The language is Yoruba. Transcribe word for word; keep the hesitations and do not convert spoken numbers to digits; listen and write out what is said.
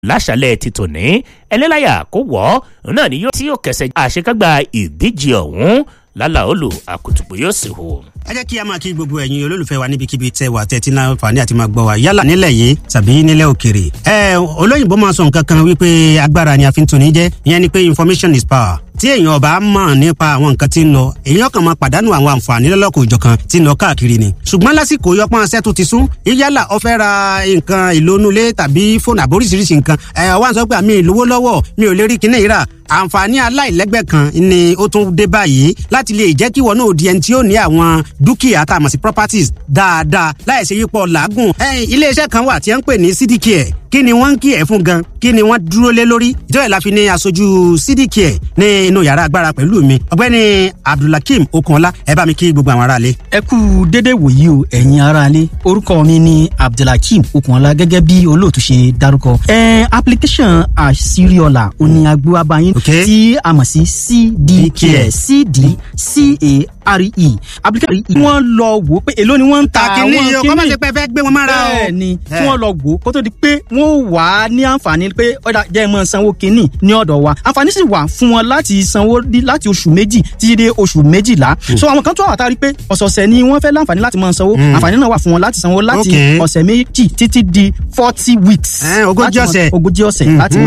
láṣálẹ̀ ti tòní ẹlẹ́láyà kó wọ́ náà ni yóò tí yóò kẹsẹ̀ àṣekágbá ìdíje ọ̀hún lálàá olù àkùtùpọ̀ yóò sì hù. ẹ jẹ́ kí a máa kí gbogbo ẹ̀yin olólùfẹ́ wa níbikíbi tẹ́ wà tẹ́tí náà fàní àti máa gbọ́ wa yálà nílẹ̀ yìí tàbí nílẹ̀ òkèrè. ẹ olóyìnbó máa sọ nǹkan kan wípé agbára ni a fi ń tuni jẹ́ ìyẹn ni pé information is power. tí èèyàn ọba mọ̀ nípa àwọn nǹkan tí ń lọ èèyàn kan máa pàdánù àwọn àǹfààní lọ́lọ́kọ̀ òjọ̀kan tí ń lọ káàkiri ni. ṣùgbọ́n lásìkò yọpọ́n aṣẹ́ tó ti sún yálà ó fẹ́ ra nǹkan ìlónúlé tàbí fóònù àbóríṣiríṣi nǹkan ẹ̀ wá ń sọ pé àmì ìlówó lọ́wọ́ mi ò lè rí kinní ìrà àǹfààní aláìlẹ́gbẹ́ kan ni ó tún dé báyìí láti lè jẹ́ kí wọn náà di ẹni tí ó ní àwọn dúkìá tá a mọ̀ sí properties dáadáa láìsí yípo làágùn. iléeṣẹ́ kan wà tí wọ́n ń pè ní cdcare kí ni wọ́n ń kí ẹ̀ fún gan kí ni wọ́n dúró lé lórí ìjọba ìlàfi ní aṣojú cdcare ní inú yàrá agbára pẹ̀lú mi ọ̀gbẹ́ni abdulhakeem okunọlá ẹ bá mi kí gbogbo àwọn aráalé. ẹ kú dédé wòyí o ẹ̀yin aráalé orúkọ mi ni abdulhakeem okunọlá gẹ́gẹ́ bí olóòtú ṣe dárúkọ. ẹ application àṣírí ọ̀la òní agbó abayín tí a mọ̀ sí cdcare cdcare application yìí wọ́n lọ wò pé èló ni wọ́n ń ta àwọn kíní yìí kọ́ máa ṣe pé fẹ́ gbé wọn mára o. bẹ́ẹ̀ ni tí wọ́n lọ wò kó tó di pé wọ́n wà á ní àǹfààní pé ọ̀dà jẹ́ mọ́ sanwó kínní ní ọ̀dọ̀ wa àǹfààní sì wà fún wọn láti sanwó láti oṣù méjì títí dé oṣù méjìlá so àwọn kan tó wà tá a rí pé ọ̀sọ̀ọ̀sẹ̀ ni wọ́n fẹ́ láǹfààní láti máa sanwó àǹfààní náà wà fún wọn láti sanwó láti ọ̀sẹ̀ méjì títí di forty weeks ogójì ọ̀sẹ̀ ogójì ọ̀sẹ̀ láti